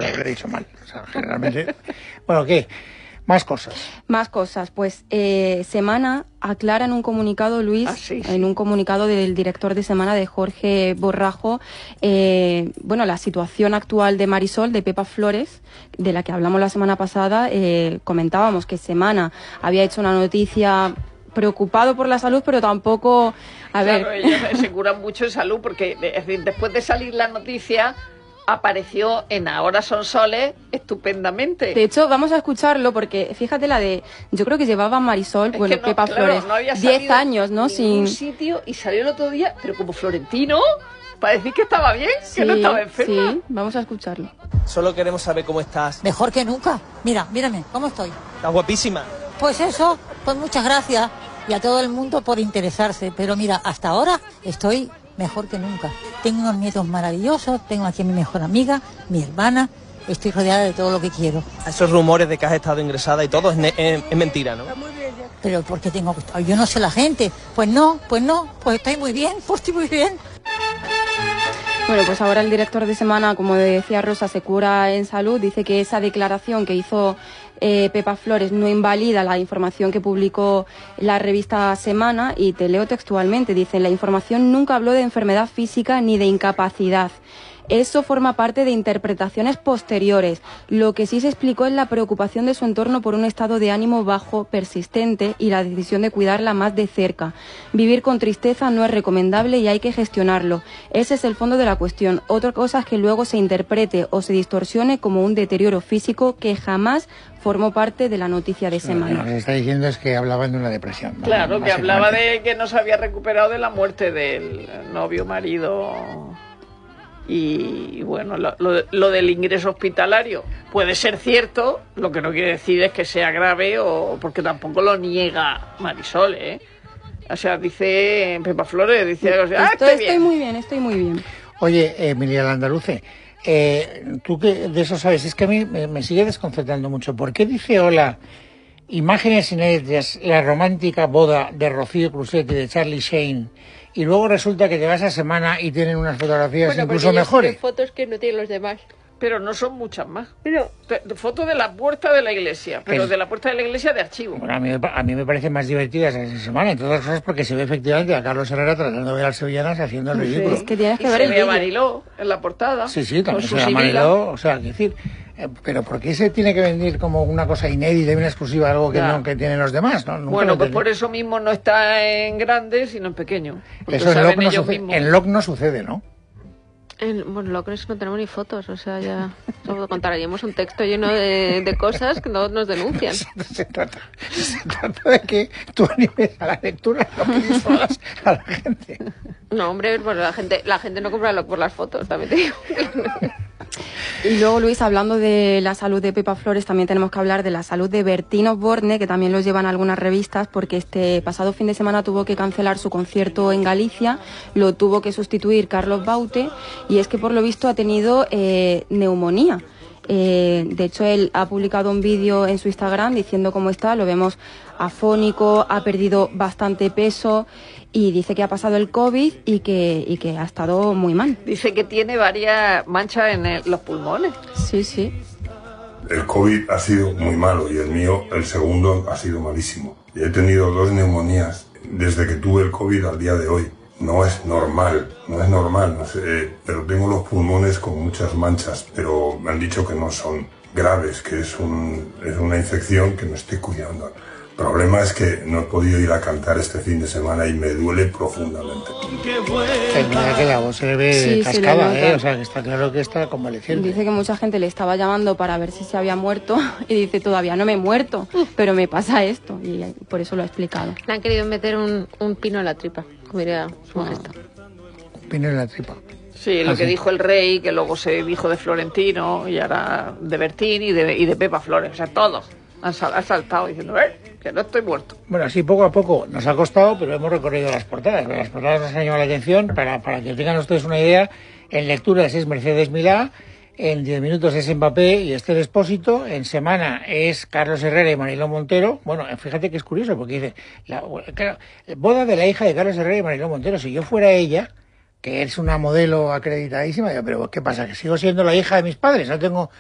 lo he dicho mal. O sea, generalmente... Bueno, ¿qué? Más cosas. Más cosas. Pues Semana aclara en un comunicado, Luis, en un comunicado del director de Semana, de Jorge Borrajo, la situación actual de Marisol, de Pepa Flores, de la que hablamos la semana pasada. Comentábamos que Semana había hecho una noticia preocupado por la salud, pero tampoco... Claro, ellos se curan mucho en salud, porque es decir, después de salir la noticia... apareció en Ahora son soles estupendamente. De hecho, vamos a escucharlo porque fíjate yo creo que llevaba Marisol, Pepa Flores, no había 10 años, ¿no? Sin sitio, y salió el otro día, pero como Florentino, para decir que estaba bien, que no estaba enferma. Sí, vamos a escucharlo. Solo queremos saber cómo estás. Mejor que nunca. Mírame, ¿cómo estoy? Estás guapísima. Pues eso, pues muchas gracias. Y a todo el mundo por interesarse. Pero mira, hasta ahora estoy mejor que nunca. Tengo unos nietos maravillosos, tengo aquí a mi mejor amiga, mi hermana, estoy rodeada de todo lo que quiero. Esos rumores de que has estado ingresada y todo es mentira, ¿no? Pero ¿por qué tengo que estar? Yo no sé la gente. Pues estoy muy bien, Bueno, pues ahora el director de Semana, como decía Rosa, se cura en salud. Dice que esa declaración que hizo Pepa Flores no invalida la información que publicó la revista Semana, y te leo textualmente. Dice: la información nunca habló de enfermedad física ni de incapacidad. Eso forma parte de interpretaciones posteriores. Lo que sí se explicó es la preocupación de su entorno por un estado de ánimo bajo persistente y la decisión de cuidarla más de cerca. Vivir con tristeza no es recomendable y hay que gestionarlo. Ese es el fondo de la cuestión. Otra cosa es que luego se interprete o se distorsione como un deterioro físico que jamás formó parte de la noticia de Semana. Lo que se está diciendo es que hablaban de una depresión, ¿no? Claro, que hablaba de que no se había recuperado de la muerte del novio, marido... Y bueno, lo del ingreso hospitalario puede ser cierto, lo que no quiere decir es que sea grave, o porque tampoco lo niega Marisol, ¿eh? O sea, dice Pepa Flores, dice... Estoy muy bien. Oye, Emilia Landaluce, tú que de eso sabes, es que a mí me sigue desconcertando mucho. ¿Por qué dice hola, imágenes inéditas, la romántica boda de Rocío Cruzet y de Charlie Sheen, y luego resulta que te vas a Semana y tienen unas fotografías incluso mejores? Fotos que no tienen los demás. Pero no son muchas más. Pero fotos de la puerta de la iglesia, pero de la puerta de la iglesia de archivo. Bueno, a mí me parecen más divertidas esa Semana, entre otras cosas porque se ve efectivamente a Carlos Herrera tratando de ver al Sevillanas haciendo el ridículo. Es que tienes que ver se el ve vídeo. a Mariló en la portada. Sí, también se ve a Mariló, o sea, decir... Pero ¿por qué se tiene que vender como una cosa inédita y una exclusiva, algo que no que tienen los demás? ¿No? Bueno, pues por eso mismo no está en grande, sino en pequeño. Eso en LOC no sucede, ¿no? Bueno, lo que es que no tenemos ni fotos, o sea, ya solo contaríamos un texto lleno de cosas que no nos denuncian. Se trata de que tú animes a la lectura, no que disuadas a la gente. No, hombre, pues la gente no compra LOC por las fotos, también te digo. Y luego, Luis, hablando de la salud de Pepa Flores, también tenemos que hablar de la salud de Bertín Osborne, que también lo llevan algunas revistas, porque este pasado fin de semana tuvo que cancelar su concierto en Galicia, lo tuvo que sustituir Carlos Baute, y es que por lo visto ha tenido neumonía. De hecho, él ha publicado un vídeo en su Instagram diciendo cómo está, lo vemos afónico, ha perdido bastante peso y dice que ha pasado el COVID y que ha estado muy mal. Dice que tiene varias manchas en los pulmones. Sí. El COVID ha sido muy malo y el mío, el segundo, ha sido malísimo. Y he tenido 2 neumonías desde que tuve el COVID al día de hoy. No es normal, no sé, pero tengo los pulmones con muchas manchas, pero me han dicho que no son graves, que es una infección que me estoy cuidando. El problema es que no he podido ir a cantar este fin de semana y me duele profundamente. Mira que la voz se le ve cascada, o sea, que está claro que está convaleciente. Dice que mucha gente le estaba llamando para ver si se había muerto y dice, todavía no me he muerto, pero me pasa esto, y por eso lo ha explicado. Le han querido meter un pino en la tripa, como diría su majestad. Un pino en la tripa. Sí, lo que dijo el rey, que luego se dijo de Florentino, y ahora de Bertín y de Pepa Flores, o sea, todos han saltado diciendo, que no estoy muerto. Bueno, así poco a poco nos ha costado, pero hemos recorrido las portadas. Las portadas nos han llamado la atención. Para que tengan ustedes una idea, en lecturas es Mercedes Milá, en 10 minutos es Mbappé y Esther Expósito, en Semana es Carlos Herrera y Mariló Montero. Bueno, fíjate que es curioso, porque dice, boda de la hija de Carlos Herrera y Mariló Montero. Si yo fuera ella, que es una modelo acreditadísima, digo, pero ¿qué pasa? ¿Que sigo siendo la hija de mis padres? No tengo